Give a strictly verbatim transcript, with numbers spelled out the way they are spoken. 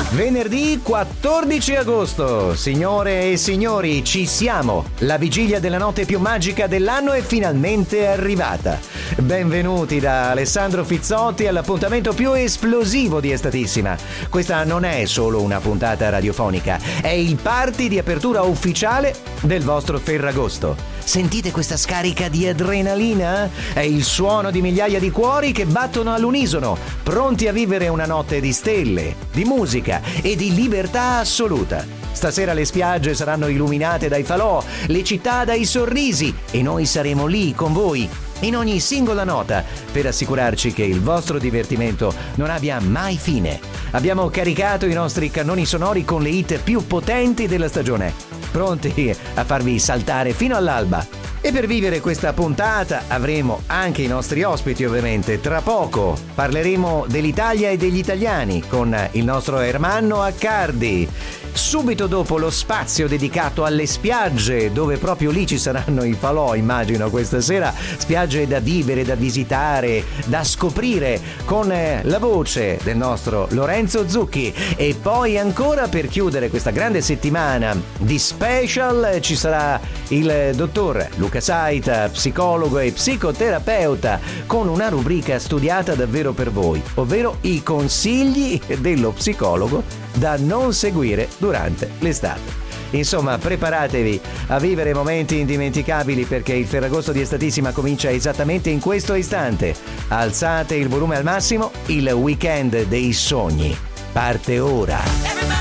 Venerdì quattordici agosto, signore e signori, ci siamo! La vigilia della notte più magica dell'anno è finalmente arrivata. Benvenuti da Alessandro Fizzotti all'appuntamento più esplosivo di Estatissima. Questa non è solo una puntata radiofonica, è il party di apertura ufficiale del vostro Ferragosto. Sentite questa scarica di adrenalina? È il suono di migliaia di cuori che battono all'unisono, pronti a vivere una notte di stelle, di musica e di libertà assoluta. Stasera le spiagge saranno illuminate dai falò, le città dai sorrisi e noi saremo lì con voi in ogni singola nota per assicurarci che il vostro divertimento non abbia mai fine. Abbiamo caricato i nostri cannoni sonori con le hit più potenti della stagione, pronti a farvi saltare fino all'alba. E per vivere questa puntata avremo anche i nostri ospiti, ovviamente. Tra poco parleremo dell'Italia e degli italiani con il nostro Ermanno Accardi. Subito dopo lo spazio dedicato alle spiagge, dove proprio lì ci saranno i falò, immagino, questa sera. Spiagge da vivere, da visitare, da scoprire, con la voce del nostro Lorenzo Zucchi. E poi ancora, per chiudere questa grande settimana di special, ci sarà il dottor Luca Saita, psicologo e psicoterapeuta, con una rubrica studiata davvero per voi, ovvero i consigli dello psicologo da non seguire durante l'estate. Insomma, preparatevi a vivere momenti indimenticabili, perché il Ferragosto di Estatissima comincia esattamente in questo istante. Alzate il volume al massimo, il weekend dei sogni parte ora.